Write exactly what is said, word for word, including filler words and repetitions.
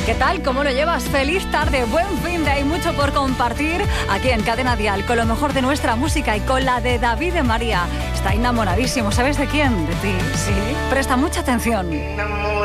¿Qué tal? ¿Cómo lo llevas? Feliz tarde, buen fin de, hay mucho por compartir aquí en Cadena Dial, con lo mejor de nuestra música y con la de David de María. Está enamoradísimo, ¿sabes de quién? De ti, sí. Presta mucha atención.